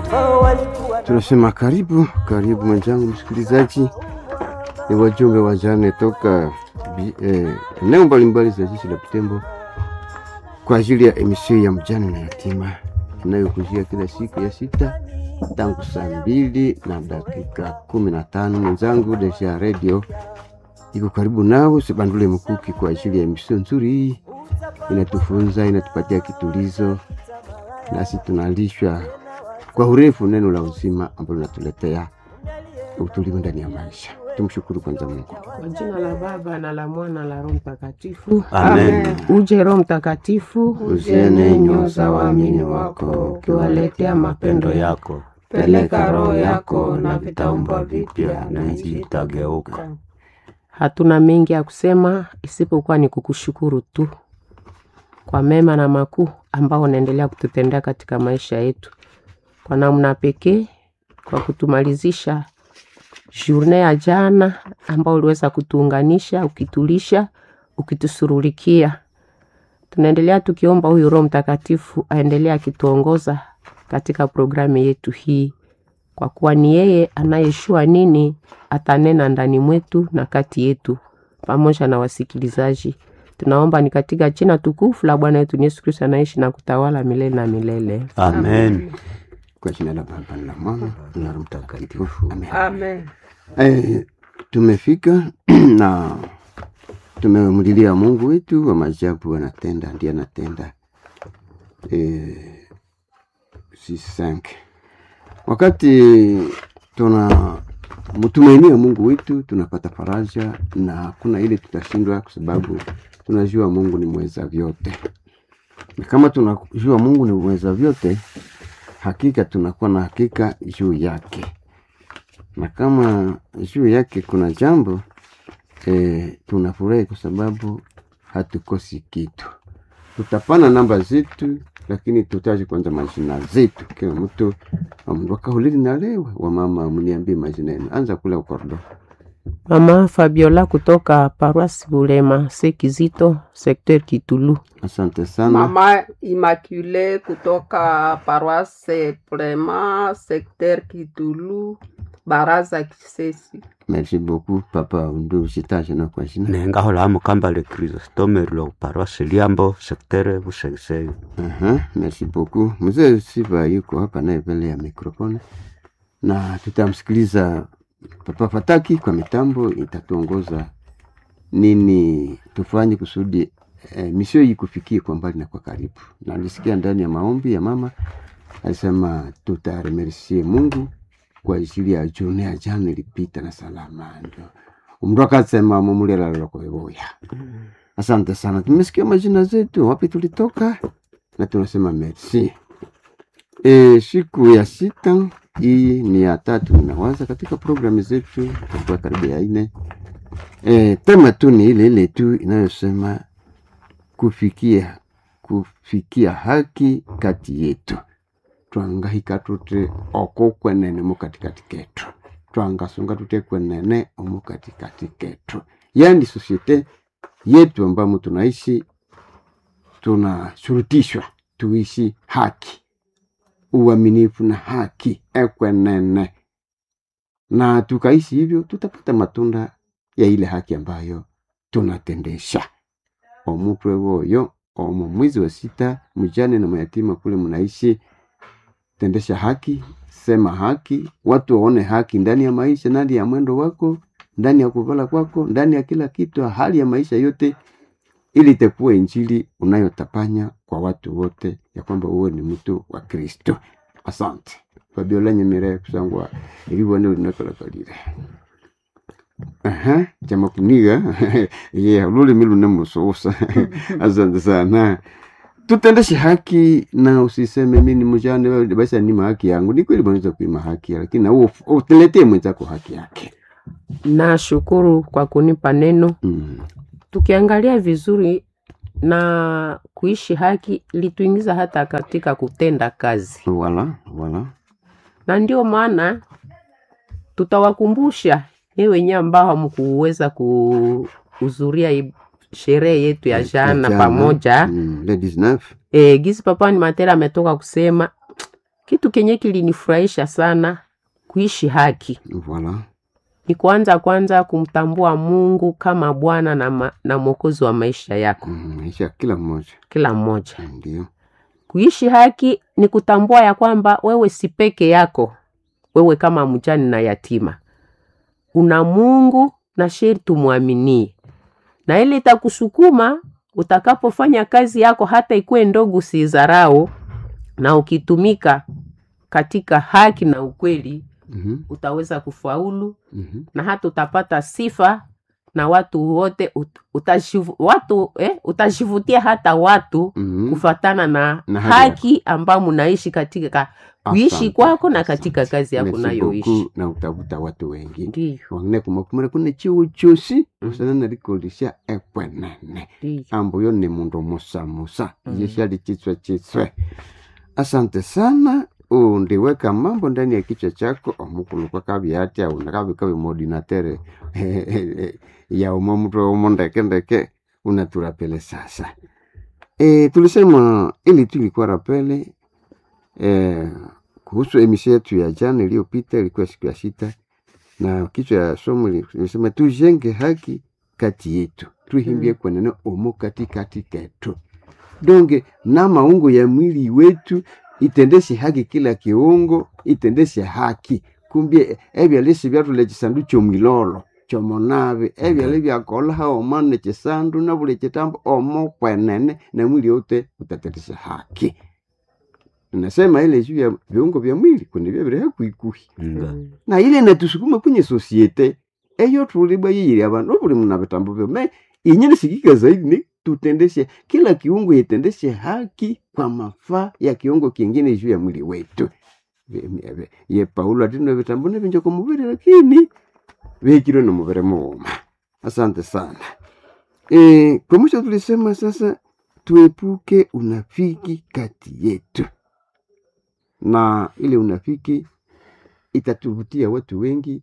Tunasema karibu mwenzangu msikilizaji, ni wajumbe wa jana toka eneo mbalimbali za jiji la Butembo kwa ajili ya emission ya mjane na yatima inayokujia kila siku ya sita tangu saa 2:15. Mwenzangu Deja Radio iko karibu nao, Sebandule Mkuki kwa ajili ya emission nzuri hii. Inatufunza, inatupatia kitulizo, nasi tunalishwa kwa urefu neno la uzima ambalo linatuletea utulivu ndani ya maisha. Tumshukuru kwanza Mungu. Kwa jina la Baba na la Mwana na la Roho Mtakatifu. Amen. Uje Roho Mtakatifu, uziene nyoyo za waamini wako, ukiwaletea mapendo yako. Peleka roho yako na vitaumbwa vipya na nchi itageuka. Hatuna mengi ya kusema isipokuwa ni kukushukuru tu kwa mema na makuu ambao unaendelea kututendea katika maisha yetu. Kwa namna pekee kwa kutumalizisha journée ya jana ambao uliweza kutuunganisha, ukitulisha, ukitusurulikia. Tunaendelea tukiomba huyu Roho Mtakatifu aendelee akituongoza katika programu yetu hii, kwa kuwa ni yeye anayeshua nini atanena ndani mwetu na kati yetu pamoja na wasikilizaji. Tunaomba ni katika jina tukufu la Bwana wetu Yesu Kristo anaishi na kutawala milele na milele. Amen. Kwa jina la Baba na la Mwana na Roho Mtakatifu. Amen. Tumefika na tumemlilia Mungu wetu wa maajabu, anatenda, ndiye anatenda. Wakati tunamtumainia Mungu wetu tunapata faraja, na hakuna ile tutashindwa, kwa sababu tunajua Mungu ni mweza vyote. Na kama tunajua Mungu ni mweza vyote, hakika tunakuwa na hakika juu yake. Na kama juu yake kuna jambo, tunafurahi kwa sababu hatukosi kitu. Tutapana namba zetu, lakini tutaje kwanza majina zetu. Kila mtu wakahulili na lewa wa mama mniambie majina yenu. Anza kula ukordo. Mama Fabiola kutoka Paroisse Bulema, Sekizito, secteur Kitulu. Asante sana. Mama Immaculée kutoka Paroisse Bulema, secteur Kitulu, Baraza Kisesi. Merci beaucoup papa undu sitaje na kwa jina. Nengaho la mukamba le Chrysostome lo Paroisse Liambo, secteur Busegese. Merci beaucoup. Mzee Siva yuko hapa naye mbele ya mikrofoni, na tutamsikiliza Papa Fataki kwa mitambo, itatuongoza nini tufanye kusudi misio hii kufikie kwa mbali na kwa karibu. Na nilisikia ndani ya maombi ya mama alisema tutaremercie Mungu kwa ajili ya journée ya jana ilipita na salama. Ndio umroka sema mumulela lako boya. Asante sana. Tumesikia majina zetu, wapi tulitoka, na tunasema merci. Siku ya sita hii ni ya tatu ninawaza katika programu zetu kwa karibu ya 4. Tema tu ni ile tu inayosema kufikia haki kati yetu. Twangahika tute okokwenene mu katikati ketu. Twangasunga tute kwenene mu katikati ketu. Yaani societe yetu ambamo tunaishi, tunashurutishwa tuishi haki, uaminifu na haki ekwenene. Na tukaishi hivyo, tutapata matunda ya ile haki ambayo tunatendesha. Omutwe woyo mwezi wa 6 mjane na mayatima kule mnaishi, tendesha haki, sema haki, watu waone haki ndani ya maisha, ndani ya mwendo wako, ndani ya kuvala kwako, ndani ya kila kitu, hali ya maisha yote, ili itakuwa injili unayotapanya kwa watu wote ya kwamba uwe ni mtu wa Kristo. Asante. Fabiola Nyemere kusangwa ilibone unakola kalire. Chama kuniga lule milu nemusosa. Asante sana. Tutendeshe haki na usiseme mimi ni mjane basi ni haki yangu. Ni kweli boneza kuima haki, lakini na uteletee mwenzako haki yake. Na shukuru kwa kunipa neno. Tukiangalia vizuri na kuishi haki lituingiza hata katika kutenda kazi. Wala. Na ndio maana tutawakumbusha wenyewe ambao hamkuweza kuhudhuria sherehe yetu ya jana pamoja. Le 19. Gizi Papa ni Matera ametoka kusema Kitu kenye kilinifurahisha sana kuishi haki Voilà. ni kwanza kumtambua Mungu kama Bwana na Mwokozi wa maisha yako Maisha kila mmoja. kila mmoja. Ndio. Kuishi haki ni kutambua ya kwamba wewe si peke yako. Wewe kama mjane na yatima una Mungu na sharti muaminie, na ile itakusukuma utakapofanya kazi yako hata ikuwe ndogo usidharau, na ukitumika katika haki na ukweli utaweza kufaulu na hata utapata sifa na watu wote utajivutia hata watu kufatana na haki ambao mnaishi katika kuishi kwako na katika kazi yako nayoishi, na utavuta watu wengi. Ndiyo. Wangne kumakumira kuna chiwo chosi usana nalikolisha ekwenene ambayo ni mundu musa yeshali chitswe. Asante sana. Undiweka mambo ndani ya kichwa chako omukulu kwa kabi ati au nakabi modinatere ya umamuro umondeke unaturapele sasa. Tulisema ili tulikuwa rapele kuhusu emisio yetu ya jana iliyopita, ilikuwa siku ya 6, na kichwa ya somo ilisema tujenge haki kati yetu, tuhimbie kwa neno omo katikati ketu. Donge na maungo ya mwili wetu itendeshe haki, kila kiungo itendeshe haki. Kumbie ebya lesi byatu lechisandu chomilolo chomonave ebya lebya kola hao mane chisandu na bule chitambo omo kwenene na mwili wote utatendeshe haki. Nasema ile juu ya viungo vya mwili kuna vile hakuikuhi. Na ile inatusukuma kwenye societe eyo tuliba yiri abantu buli munabetambo byo inyene sikika zaidi ni tutendeshe kila kiungo itendeshe haki kwa mafaa ya kiungo kingine juu ya mwili wetu. Ye Paulo atino betambo ne binjo kumubiri, lakini wekiro no mubere muoma. Asante sana. Kwa mwisho tulisema sasa tuepuke unafiki kati yetu. Na ile unafiki itatuvutia watu wengi,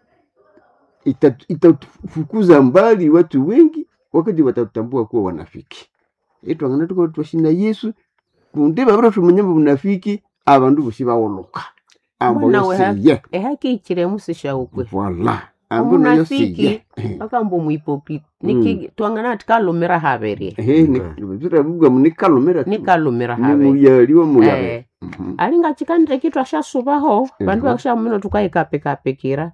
itatufukuza mbali watu wengi wakati watatambua kuwa wanafiki. Angana tuko twashinda Yesu kundiba bro tumunyamba unafiki abandu bushibawoloka ambo yosiye haki ikiremusisha ukwe. Voilà. Ambo na yosiye akambo muhipokrite niki twangana atikalomera habere ni tutavuga munikalomera habere ni muyaliwa muyabe alinga chikandire kitu ashasubaho bandu bashamino tukaikapekapekira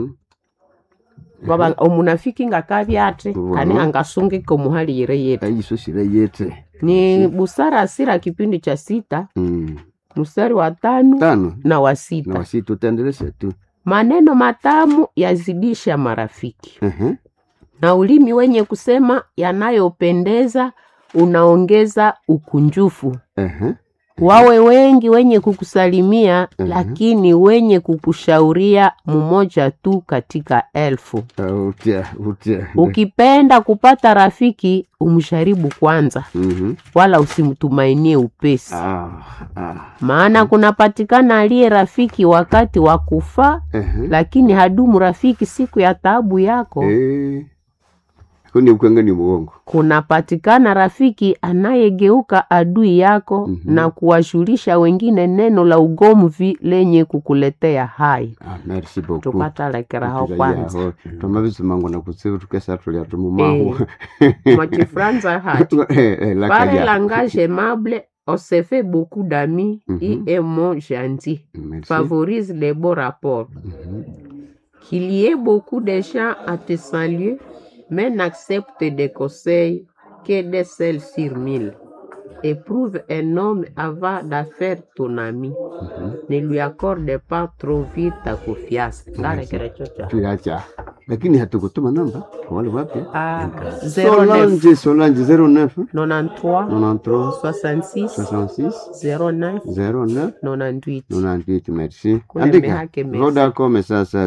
baba omunafiki ngakabi ate kani angasunge ko muhali yere yetu ayiso shira yete ni busara asira kipindi cha 6 mstari wa 5 na wa 6 tutaendelea tu. Maneno matamu yazidisha marafiki. Na ulimi wenye kusema yanayopendeza unaongeza ukunjufu. Wawe wengi wenye kukusalimia lakini wenye kukushauria mmoja tu katika 1000. Ukipenda kupata rafiki umsharibu kwanza. Wala usimtumainie upesi. Maana kunapatikana aliye rafiki wakati wa kufa lakini hadumu rafiki siku ya taabu yako. Kuni ukwenga ni muongo. Kunapatikana rafiki anayegeuka adui yako na kuwashulisha wengine neno la ugomvi lenye kukuletea hai. Merci beaucoup. Tupata lekera hao kwanza. Tumabizi mango na kutsibu tukesa tulia tumumahu. Mwachifranza hati. Par un langage aimable, on se fait beaucoup d'amis et un mot gentil. Favorise les beaux rapports. Qu'il y ait beaucoup de gens à te saluer, mais n'accepte des conseils que des seuls sur 1000. Éprouve un homme avant d'affaire ton ami. Ne lui accorde pas trop vite ta confiance. Tuacha. Lakini hatukutuma namba wale wapi? 09 Solange 09 93 66 09 98. Merci. Andika. Roda comme sasa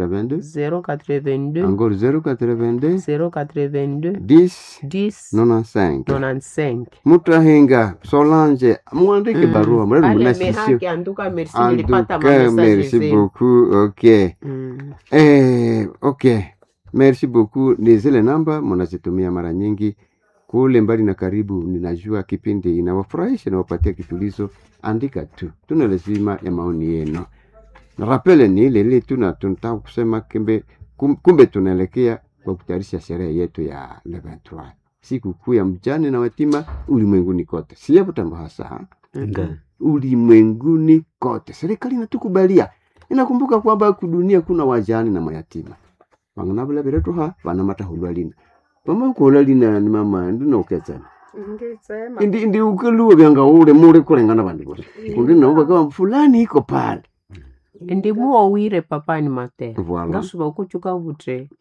082 encore 082 10 95. Mutahenga Solange muandike barua mwana mnasisi. Merci beaucoup. OK. OK. Merci beaucoup. Ni zile namba mnazitumia mara nyingi kule mbali na karibu, ninajua kipindi inawafurahisha na wapatia kitulizo, andika tu, tuna lazima ya maoni yenu. Na rapele ni ile tunataka kusema kumbe tunaelekea kwa kutayarisha sherehe yetu ya le 23, siku kuu ya mjane na yatima ulimwenguni kote. Si hapo tambahasa ulimwenguni kote. Serikali inatukubalia. Inakumbuka kwamba kudunia kuna wajane na mayatima. Wanganabula biretu wana matahulwalina. Mama kuhulalina ni mama ndino uketsana. Ndi ukeluwa byanga ule mure kulengana bandi bose. Kundi naomba kama fulani iko pale. Ndi muo wire papa ni mate. Voilà. Ngasuba ukuchuka ubutre.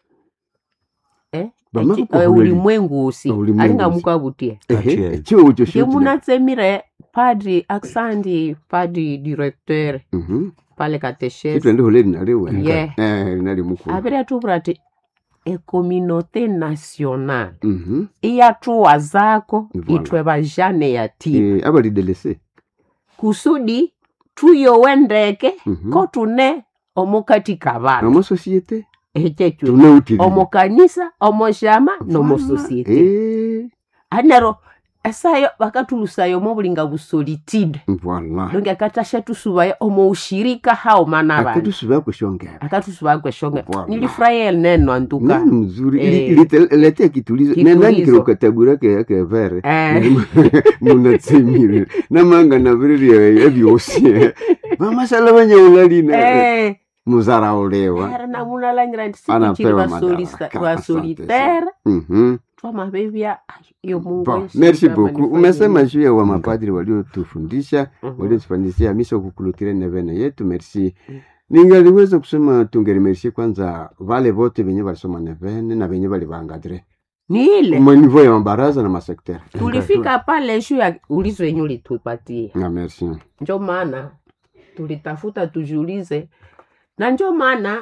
Bama ulimwengu usi. Alinga muka butie. Chiwe ucho shuti. Kemunatsemire padri aksandi padri directeur. Pale katechese. Kitu ndio hole linalewa. Linali mkuu. Abira tubrate e communauté nationale. Iya tuwa zako itwe bajane yatima. Abali delese. Kusudi tuyo wendeke kotune omukati kabana. Omo société. Echechu. Omo kanisa, omo shama, no mo société. Anero asayo bakatulusayo mo bulinga busolitude. Voilà. Donc akatasha tusubaye omo ushirika hao manaba. Akatusubaye kweshongera. Akatusubaye kweshongera. Nilifurahia neno antuka. Neno mzuri. Ilete kitulizo. Nena nikirokatabura ke vere. Munatsimire. Namanga na viri ebyosi. Mama salabanya ulalina. Muzara olewa. Era munalangira ndisikichiri basolitaire. Twa bebia yo Mungu. Merci beaucoup. Umesema juu ya wa mapadri waliotufundisha, waliotufundishia misa kukulutire nevena yetu. Merci. Ningaliweza kusema tungerimercie kwanza wale wote wenye walisoma nevene na wenye walibangadre. Ni ile. Mwenyewe ya mabaraza na masektere. Tulifika pale juu ya ulizo yenye ulitupatia. Na merci. Ndio maana tulitafuta tujiulize. Na ndio maana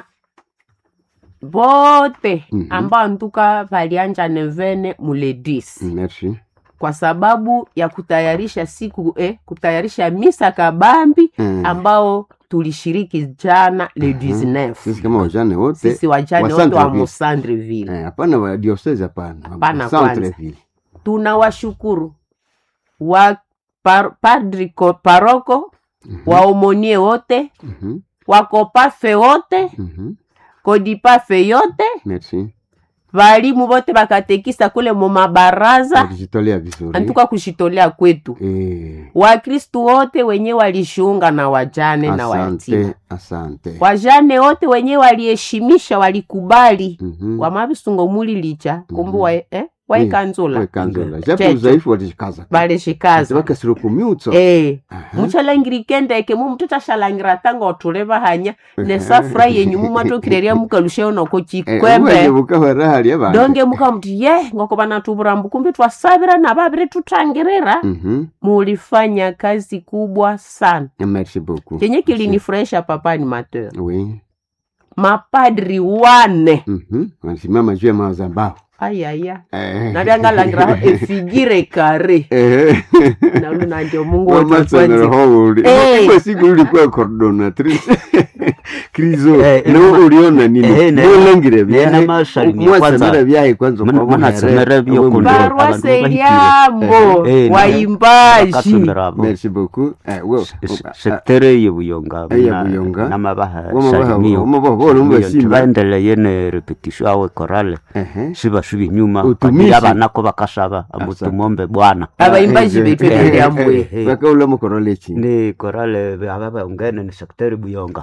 bote ambao ntuka valianja nevene muledisi. Merci. Kwa sababu ya kutayarisha siku kutayarisha misa kabambi ambao tulishiriki jana le 19. Sisi kama wajane wote. Sisi wajane wote wa Musandreville. Hapana wa diocese hapana. Hapana Centreville. Tunawashukuru wa padri paroko, waomonie wote, wakopafe wote, kodipafe yote. Merci. Walimu wote bakatekisa kule mu mabaraza. Kujitolea vizuri. Antuka kushitolea kwetu. Wakristo wote wenye walishunga na wajane na wayatima. Asante. Wajane wote wenye waliheshimisha walikubali. Kwa mabisungo muli licha. Kumbu waikanzula. Waikanzula. Japo uzaifu walishikaza. Walishikaza. Wakasiro kumyuto. Muchalangira kendeke mumutata shalangira tanga otuleba hanya. Nesa fry yenyu mumatokireria mukalusheo noko chikwembe. Donge muka mti ngoko bana tuburambu kumbi twasabira na babire tutangirira. Mulifanya kazi kubwa sana. Merci beaucoup. Kenye kilinifurahisha papa ni Mateo. Oui. Mapadri wane. Wanasimama juu ya mazambao. Ayaya. Nadianga langira efigire kare. Na luna ndio Mungu wa tufanzi. Kwa siku ulikuwa coordinatrice. Krizo. Na uliona nini? Mwelangire bya. Na mashari ni kwanza. Bya kwanza kwa mwana byo kondo. Barwase yambo waimbaji. Merci beaucoup. Sektere yebuyonga. Na mabaha. Tubandele yene repetition awe korale. Shiba shubi nyuma yaba nako bakashaba amutumombe Bwana abaimbaji betu ndio ambwe bakaula mu korale chi ni korale ababa ungene ni sektere buyonga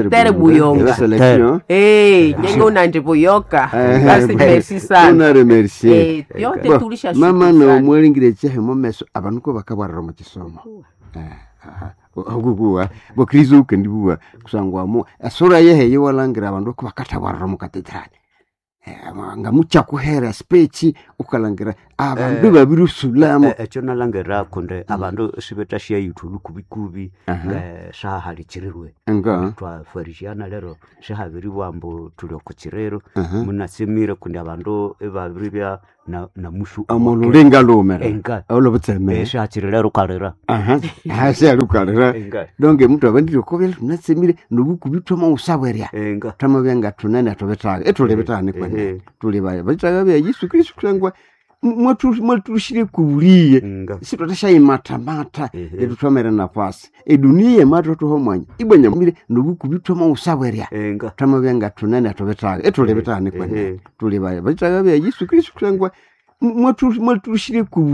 nyengo nandi buyoka basi merci sana una remercier yote tulisha mama no mwelingire chehe momeso abanuko bakabara mu kisomo ogugua bokrizo kendibuwa kusangwamo asura yehe yewalangira abandu ko bakatabarra mu katedrali nga mucha kuhera speech ukalangira abandu babirusulamu echo nalangira konde abandu sibetashia yitulu kubikubi shahali chirirwe nga twa farishiana lero shahabiri bwambo tulioko chirero munasimire kundi abandu ebabiribya na mushu amonulenga lomera olo butseme shachirero kalera hasa lukalera donge mtu abandiro kobel nasimire nobukubitwa mu usabwerya tama benga tunene atobetaga etulebetane kwa tuli baye bitaga bya Yesu Kristo kwangwa mwatushire kuulie Nga. sitwatashayimatamata etutwamere nafasi edunia matoto homwanya ibwenya mire nobukubitwa mausabwerya Nga. tamabenga tunene atobetaga etulebetane kwene tuli baya bitaga bya Yesu Kristo kwangwa mwatushire ku